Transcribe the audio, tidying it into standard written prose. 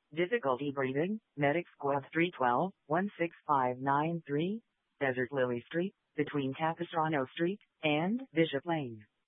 Difficulty breathing, Medic Squad 312, 16593, Desert Lily Street, between Capistrano Street and Bishop Lane.